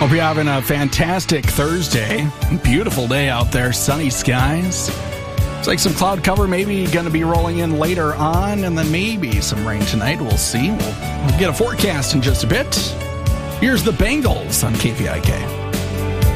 Hope you're having a fantastic Thursday. Beautiful day out there, sunny skies. Looks like some cloud cover maybe going to be rolling in later on, and then maybe some rain tonight. We'll see. We'll get a forecast in just a bit. Here's the Bengals on KPIK.